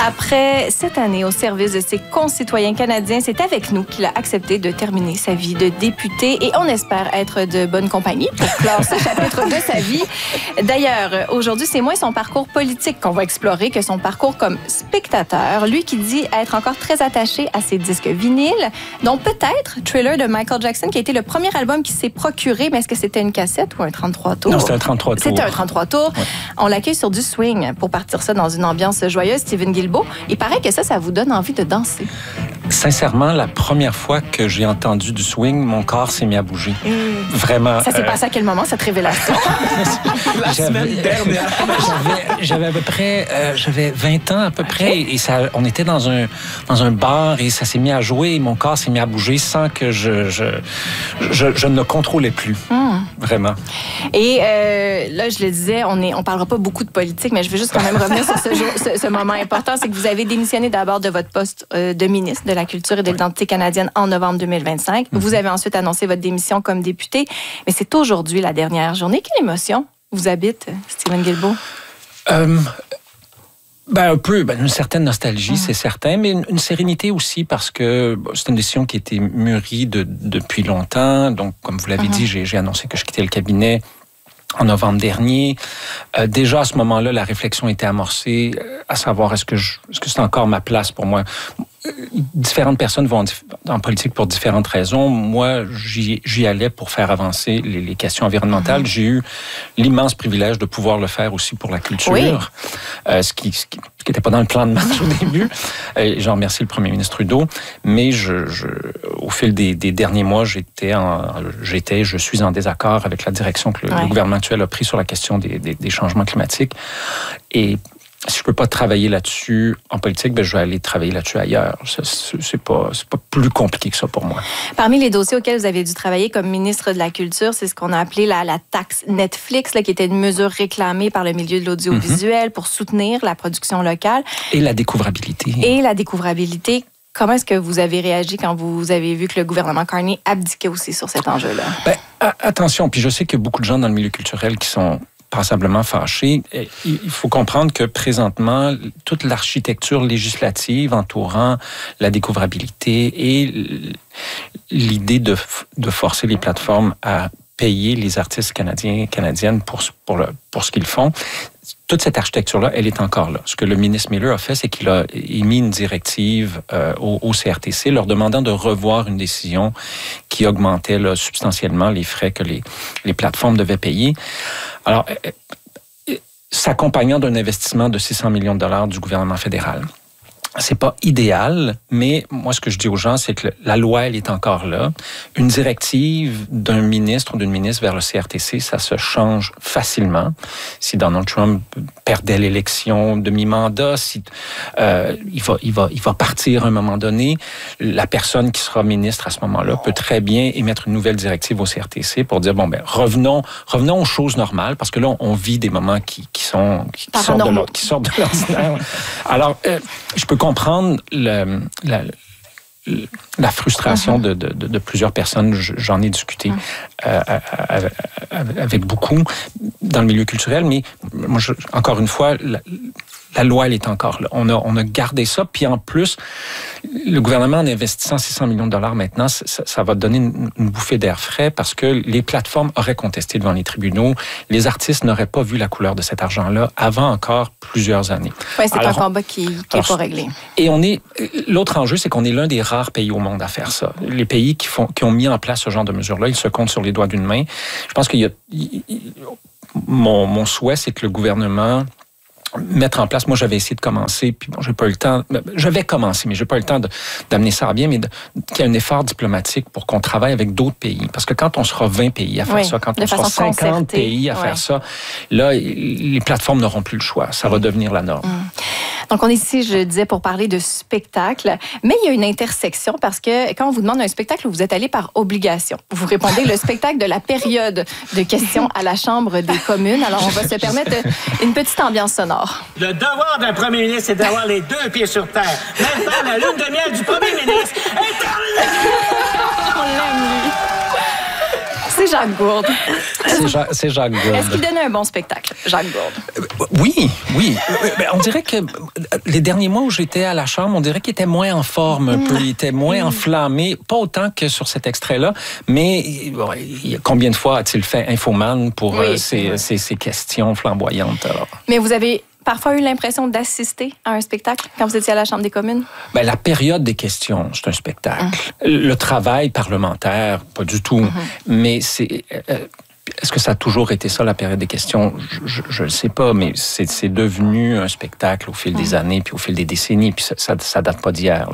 Après cette année au service de ses concitoyens canadiens, c'est avec nous qu'il a accepté de terminer sa vie de député et on espère être de bonne compagnie pour clore ce chapitre de sa vie. D'ailleurs, aujourd'hui, c'est moins son parcours politique qu'on va explorer que son parcours comme spectateur. Lui qui dit être encore très attaché à ses disques vinyles, dont peut-être Thriller de Michael Jackson, qui a été le premier album qu'il s'est procuré. Mais est-ce que c'était une cassette ou un 33 tours? Non, c'était un 33 tours. C'était un 33 tours. Ouais. On l'accueille sur du swing pour partir ça dans une ambiance joyeuse. Steven Guilbeault, il paraît que ça vous donne envie de danser. Sincèrement, la première fois que j'ai entendu du swing, mon corps s'est mis à bouger. Vraiment. Ça s'est passé à quel moment, cette révélation? La semaine dernière. J'avais à peu près, j'avais 20 ans à peu près, et ça, on était dans un bar et ça s'est mis à jouer et mon corps s'est mis à bouger sans que je ne le contrôlais plus. Vraiment. Et là, je le disais, on parlera pas beaucoup de politique, mais je veux juste quand même revenir sur ce moment important, c'est que vous avez démissionné d'abord de votre poste de ministre de la Culture et de l'Identité canadienne en novembre 2025. Vous avez ensuite annoncé votre démission comme député, mais c'est aujourd'hui la dernière journée. Quelle émotion vous habite, Steven Guilbeault? Un peu, une certaine nostalgie, c'est certain, mais une sérénité aussi parce que c'est une décision qui a été mûrie depuis longtemps. Donc, comme vous l'avez dit, j'ai annoncé que je quittais le cabinet en novembre dernier. Déjà, à ce moment-là, la réflexion était amorcée à savoir est-ce que c'est encore ma place pour moi? Différentes personnes vont en politique pour différentes raisons. Moi, j'y allais pour faire avancer les questions environnementales. J'ai eu l'immense privilège de pouvoir le faire aussi pour la culture, ce qui n'était pas dans le plan de match au début. J'en remercie le premier ministre Trudeau. Mais au fil des derniers mois, je suis en désaccord avec la direction que le gouvernement actuel a pris sur la question des changements climatiques. Et si je peux pas travailler là-dessus en politique, je vais aller travailler là-dessus ailleurs. C'est pas plus compliqué que ça pour moi. Parmi les dossiers auxquels vous avez dû travailler comme ministre de la Culture, c'est ce qu'on a appelé la taxe Netflix, qui était une mesure réclamée par le milieu de l'audiovisuel pour soutenir la production locale. Et la découvrabilité. Comment est-ce que vous avez réagi quand vous avez vu que le gouvernement Carney abdiquait aussi sur cet enjeu-là? Attention, puis je sais qu'il y a beaucoup de gens dans le milieu culturel qui sont passablement fâchés. Il faut comprendre que présentement, toute l'architecture législative entourant la découvrabilité et l'idée de forcer les plateformes à payer les artistes canadiennes pour ce qu'ils font, toute cette architecture-là, elle est encore là. Ce que le ministre Miller a fait, c'est qu'il a émis une directive au CRTC leur demandant de revoir une décision qui augmentait substantiellement les frais que les plateformes devaient payer. Alors, s'accompagnant d'un investissement de 600 millions de dollars du gouvernement fédéral. C'est pas idéal, mais moi, ce que je dis aux gens, c'est que la loi, elle est encore là. Une directive d'un ministre ou d'une ministre vers le CRTC, ça se change facilement. Si Donald Trump perdait l'élection de mi-mandat, il va partir à un moment donné, la personne qui sera ministre à ce moment-là peut très bien émettre une nouvelle directive au CRTC pour dire, revenons aux choses normales, parce que là, on vit des moments qui sortent de l'ordinaire. Alors, je peux comprendre la frustration de plusieurs personnes. J'en ai discuté avec beaucoup dans le milieu culturel, mais moi, encore une fois, la loi, elle est encore là. On a gardé ça, puis en plus, le gouvernement, en investissant 600 millions de dollars maintenant, ça va donner une bouffée d'air frais parce que les plateformes auraient contesté devant les tribunaux. Les artistes n'auraient pas vu la couleur de cet argent-là avant encore plusieurs années. Oui, c'est un combat qui n'est pas réglé. Et l'autre enjeu, c'est qu'on est l'un des rares pays au monde à faire ça. Les pays qui ont mis en place ce genre de mesures-là, ils se comptent sur les doigts d'une main. Je pense mon souhait, c'est que le gouvernement mettre en place, moi j'avais essayé de commencer, puis j'ai pas eu le temps, je vais commencer, mais j'ai pas eu le temps d'amener ça à bien, mais qu'il y ait un effort diplomatique pour qu'on travaille avec d'autres pays. Parce que quand on sera 20 pays à faire ça, quand on sera 50 pays à faire ça, là, les plateformes n'auront plus le choix. Ça va devenir la norme. Donc, on est ici, je disais, pour parler de spectacle, mais il y a une intersection parce que quand on vous demande un spectacle, vous êtes allé par obligation. Vous répondez le spectacle de la période de questions à la Chambre des communes. Alors, on va se permettre une petite ambiance sonore. Le devoir d'un premier ministre, c'est d'avoir les deux pieds sur terre. Maintenant, la lune de miel du premier ministre est terminée! On l'aime, lui. C'est Jacques Gourde. C'est Jacques Gourde. Est-ce qu'il donnait un bon spectacle, Jacques Gourde? Oui. On dirait que les derniers mois où j'étais à la Chambre, on dirait qu'il était moins en forme un peu, il était moins enflammé, pas autant que sur cet extrait-là, mais combien de fois a-t-il fait Infoman pour ces questions flamboyantes? Alors? Mais vous avez parfois eu l'impression d'assister à un spectacle quand vous étiez à la Chambre des communes? Ben, la période des questions, c'est un spectacle. Le travail parlementaire, pas du tout. Mais c'est... Est-ce que ça a toujours été ça, la période des questions? Je ne sais pas, mais c'est devenu un spectacle au fil des années, puis au fil des décennies, puis ça date pas d'hier.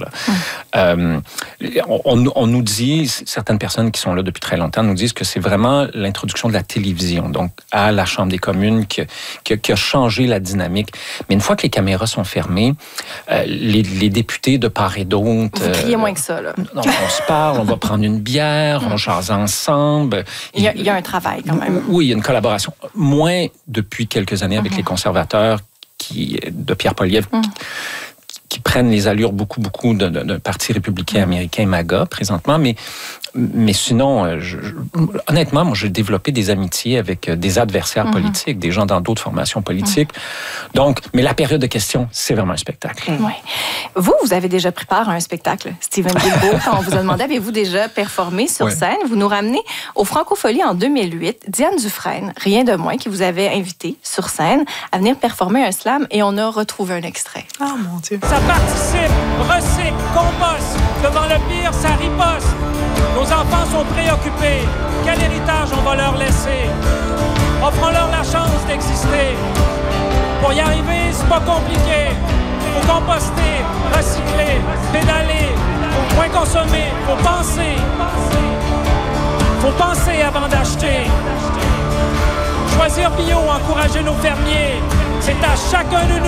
On nous dit, certaines personnes qui sont là depuis très longtemps nous disent que c'est vraiment l'introduction de la télévision, donc à la Chambre des communes, qui a changé la dynamique. Mais une fois que les caméras sont fermées, les députés de part et d'autre... Vous criez moins que ça, là. On se parle, on va prendre une bière, on jase ensemble. Il y a un travail. Quand même. Oui, il y a une collaboration. Moins depuis quelques années avec les conservateurs de Pierre Poilievre qui prennent les allures beaucoup d'un parti républicain américain MAGA présentement, mais sinon, honnêtement, moi, j'ai développé des amitiés avec des adversaires politiques, des gens dans d'autres formations politiques. Donc, mais la période de questions, c'est vraiment un spectacle. Ouais. Vous avez déjà pris part à un spectacle, Stephen Guilbeault, quand on vous a demandé, avez-vous déjà performé sur scène? Vous nous ramenez au Francofolie en 2008. Diane Dufresne, rien de moins, qui vous avait invité sur scène à venir performer un slam, et on a retrouvé un extrait. Oh mon Dieu. Ça participe, recycle, composte. Devant le pire, ça riposte. Nos enfants sont préoccupés. Quel héritage on va leur laisser? Offrons-leur la chance d'exister. Pour y arriver, c'est pas compliqué. Faut composter, recycler, pédaler. Faut moins consommer, faut penser. Faut penser avant d'acheter. Choisir bio, encourager nos fermiers. C'est à chacun de